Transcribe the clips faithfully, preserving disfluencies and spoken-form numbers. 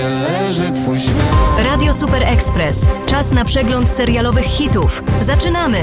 Leży twój świat. Radio Super Express. Czas na przegląd serialowych hitów. Zaczynamy!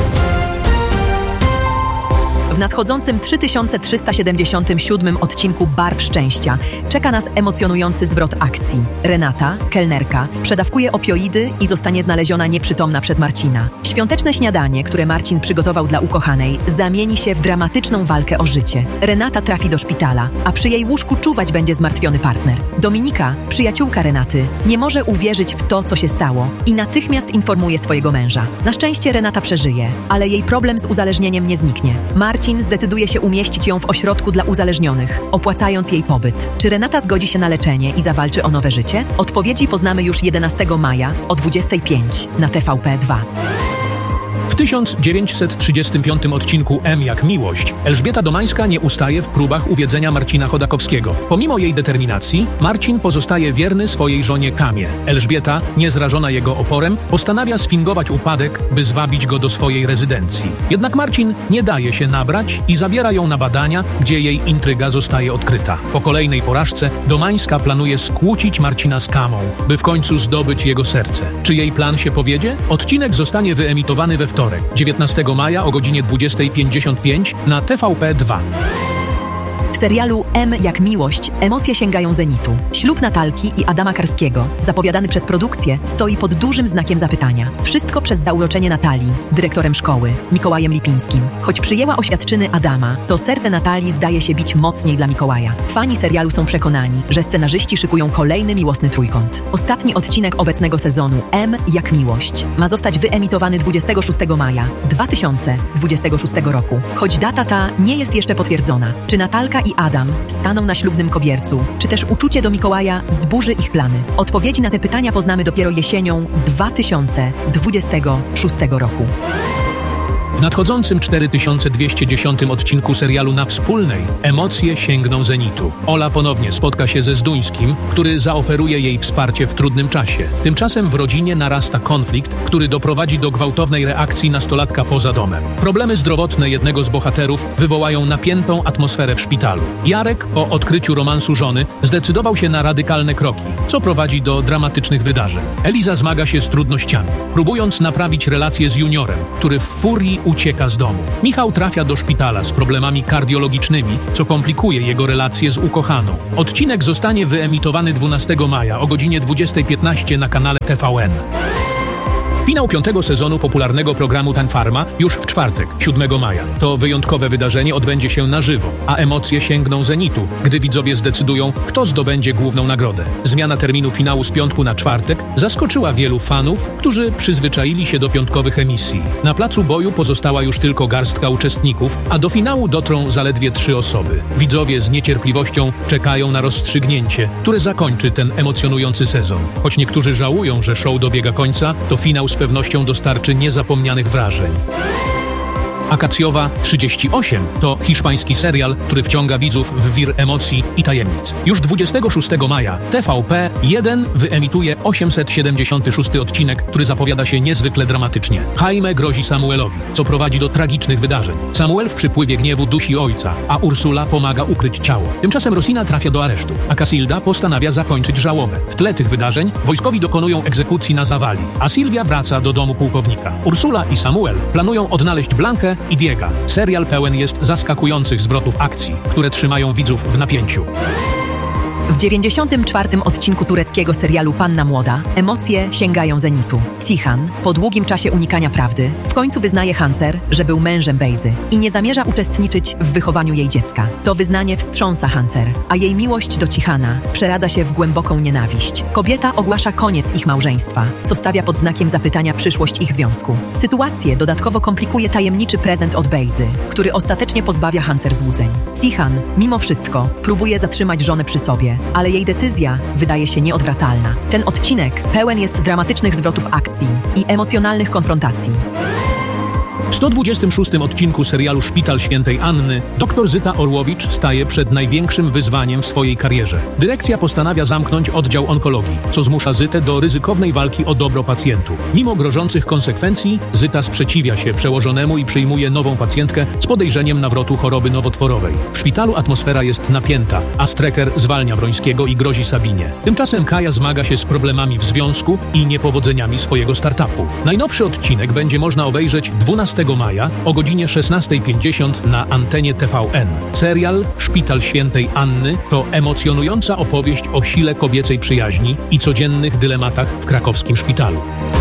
W nadchodzącym trzy tysiące trzysta siedemdziesiątym siódmym odcinku Barw Szczęścia czeka nas emocjonujący zwrot akcji. Renata, kelnerka, przedawkuje opioidy i zostanie znaleziona nieprzytomna przez Marcina. Świąteczne śniadanie, które Marcin przygotował dla ukochanej, zamieni się w dramatyczną walkę o życie. Renata trafi do szpitala, a przy jej łóżku czuwać będzie zmartwiony partner. Dominika, przyjaciółka Renaty, nie może uwierzyć w to, co się stało i natychmiast informuje swojego męża. Na szczęście Renata przeżyje, ale jej problem z uzależnieniem nie zniknie. Marcin zdecyduje się umieścić ją w ośrodku dla uzależnionych, opłacając jej pobyt. Czy Renata zgodzi się na leczenie i zawalczy o nowe życie? Odpowiedzi poznamy już jedenastego maja o dwudziestej piątej na T V P dwa. W tysiąc dziewięćset trzydziestym piątym odcinku M jak miłość Elżbieta Domańska nie ustaje w próbach uwiedzenia Marcina Chodakowskiego. Pomimo jej determinacji, Marcin pozostaje wierny swojej żonie Kamie. Elżbieta, niezrażona jego oporem, postanawia sfingować upadek, by zwabić go do swojej rezydencji. Jednak Marcin nie daje się nabrać i zabiera ją na badania, gdzie jej intryga zostaje odkryta. Po kolejnej porażce Domańska planuje skłócić Marcina z Kamą, by w końcu zdobyć jego serce. Czy jej plan się powiedzie? Odcinek zostanie wyemitowany we wtorek, dziewiętnastego maja o godzinie dwudziestej pięćdziesiąt pięć na T V P dwa. W serialu M jak miłość emocje sięgają zenitu. Ślub Natalki i Adama Karskiego, zapowiadany przez produkcję, stoi pod dużym znakiem zapytania. Wszystko przez zauroczenie Natalii, dyrektorem szkoły, Mikołajem Lipińskim. Choć przyjęła oświadczyny Adama, to serce Natalii zdaje się bić mocniej dla Mikołaja. Fani serialu są przekonani, że scenarzyści szykują kolejny miłosny trójkąt. Ostatni odcinek obecnego sezonu M jak miłość ma zostać wyemitowany dwudziestego szóstego maja dwa tysiące dwudziestego szóstego roku. Choć data ta nie jest jeszcze potwierdzona. Czy Natalka i Adam staną na ślubnym kobiercu, czy też uczucie do Mikołaja zburzy ich plany? Odpowiedzi na te pytania poznamy dopiero jesienią dwa tysiące dwudziestego szóstego roku. W nadchodzącym cztery tysiące dwieście dziesiątym odcinku serialu Na Wspólnej emocje sięgną zenitu. Ola ponownie spotka się ze Zduńskim, który zaoferuje jej wsparcie w trudnym czasie. Tymczasem w rodzinie narasta konflikt, który doprowadzi do gwałtownej reakcji nastolatka poza domem. Problemy zdrowotne jednego z bohaterów wywołają napiętą atmosferę w szpitalu. Jarek po odkryciu romansu żony zdecydował się na radykalne kroki, co prowadzi do dramatycznych wydarzeń. Eliza zmaga się z trudnościami, próbując naprawić relacje z juniorem, który w furii ucieka z domu. Michał trafia do szpitala z problemami kardiologicznymi, co komplikuje jego relacje z ukochaną. Odcinek zostanie wyemitowany dwunastego maja o godzinie dwudziestej piętnaście na kanale T V N. Finał piątego sezonu popularnego programu Ten Pharma już w czwartek, siódmego maja. To wyjątkowe wydarzenie odbędzie się na żywo, a emocje sięgną zenitu, gdy widzowie zdecydują, kto zdobędzie główną nagrodę. Zmiana terminu finału z piątku na czwartek zaskoczyła wielu fanów, którzy przyzwyczaili się do piątkowych emisji. Na placu boju pozostała już tylko garstka uczestników, a do finału dotrą zaledwie trzy osoby. Widzowie z niecierpliwością czekają na rozstrzygnięcie, które zakończy ten emocjonujący sezon. Choć niektórzy żałują, że show dobiega końca, to finał z pewnością dostarczy niezapomnianych wrażeń. Akacjowa trzydzieści osiem to hiszpański serial, który wciąga widzów w wir emocji i tajemnic. Już dwudziestego szóstego maja T V P jeden wyemituje osiemset siedemdziesiąty szósty odcinek, który zapowiada się niezwykle dramatycznie. Jaime grozi Samuelowi, co prowadzi do tragicznych wydarzeń. Samuel w przypływie gniewu dusi ojca, a Ursula pomaga ukryć ciało. Tymczasem Rosina trafia do aresztu, a Casilda postanawia zakończyć żałobę. W tle tych wydarzeń wojskowi dokonują egzekucji na Zawali, a Sylwia wraca do domu pułkownika. Ursula i Samuel planują odnaleźć Blankę i Diega. Serial pełen jest zaskakujących zwrotów akcji, które trzymają widzów w napięciu. W dziewięćdziesiątym czwartym odcinku tureckiego serialu Panna Młoda emocje sięgają zenitu. Cihan, po długim czasie unikania prawdy, w końcu wyznaje Hancer, że był mężem Bejzy i nie zamierza uczestniczyć w wychowaniu jej dziecka. To wyznanie wstrząsa Hancer, a jej miłość do Cihana przeradza się w głęboką nienawiść. Kobieta ogłasza koniec ich małżeństwa, co stawia pod znakiem zapytania przyszłość ich związku. Sytuację dodatkowo komplikuje tajemniczy prezent od Bejzy, który ostatecznie pozbawia Hancer złudzeń. Cihan, mimo wszystko, próbuje zatrzymać żonę przy sobie, ale jej decyzja wydaje się nieodwracalna. Ten odcinek pełen jest dramatycznych zwrotów akcji i emocjonalnych konfrontacji. W sto dwudziestym szóstym odcinku serialu Szpital Świętej Anny doktor Zyta Orłowicz staje przed największym wyzwaniem w swojej karierze. Dyrekcja postanawia zamknąć oddział onkologii, co zmusza Zytę do ryzykownej walki o dobro pacjentów. Mimo grożących konsekwencji, Zyta sprzeciwia się przełożonemu i przyjmuje nową pacjentkę z podejrzeniem nawrotu choroby nowotworowej. W szpitalu atmosfera jest napięta, a Strecker zwalnia Wrońskiego i grozi Sabinie. Tymczasem Kaja zmaga się z problemami w związku i niepowodzeniami swojego startupu. Najnowszy odcinek będzie można obejrzeć dwunastego maja o godzinie szesnastej pięćdziesiąt na antenie T V N. Serial Szpital Świętej Anny to emocjonująca opowieść o sile kobiecej przyjaźni i codziennych dylematach w krakowskim szpitalu.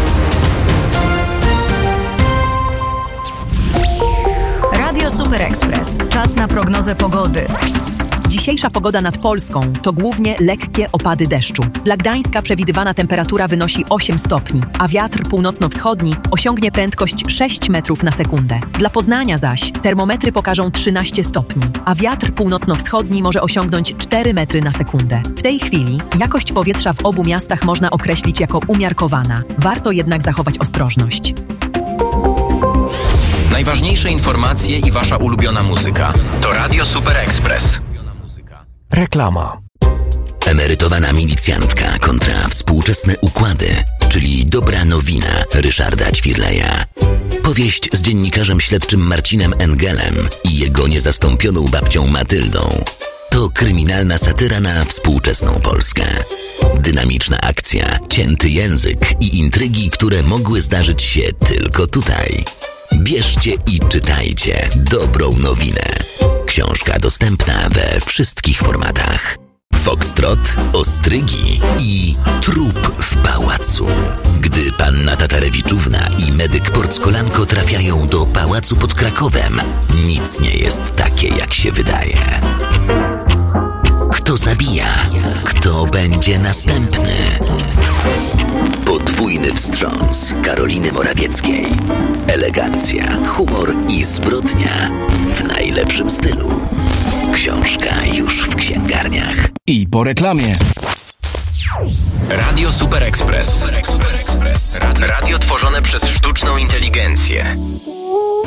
Radio Super Express. Czas na prognozę pogody. Dzisiejsza pogoda nad Polską to głównie lekkie opady deszczu. Dla Gdańska przewidywana temperatura wynosi osiem stopni, a wiatr północno-wschodni osiągnie prędkość sześć metrów na sekundę. Dla Poznania zaś termometry pokażą trzynaście stopni, a wiatr północno-wschodni może osiągnąć cztery metry na sekundę. W tej chwili jakość powietrza w obu miastach można określić jako umiarkowana. Warto jednak zachować ostrożność. Najważniejsze informacje i wasza ulubiona muzyka to Radio Super Express. Reklama. Emerytowana milicjantka kontra współczesne układy, czyli dobra nowina Ryszarda Ćwirleja. Powieść z dziennikarzem śledczym Marcinem Engelem i jego niezastąpioną babcią Matyldą. To kryminalna satyra na współczesną Polskę. Dynamiczna akcja, cięty język i intrygi, które mogły zdarzyć się tylko tutaj. Bierzcie i czytajcie dobrą nowinę. Książka dostępna we wszystkich formatach. Foxtrot, ostrygi i trup w pałacu. Gdy panna Tatarewiczówna i medyk Porckolanko trafiają do pałacu pod Krakowem, nic nie jest takie, jak się wydaje. Kto zabija? Kto będzie następny? Podwójny wstrząs Karoliny Morawieckiej. Elegancja, humor i zbrodnia w najlepszym stylu. Książka już w księgarniach. I po reklamie. Radio Super Express. Radio, radio tworzone przez sztuczną inteligencję.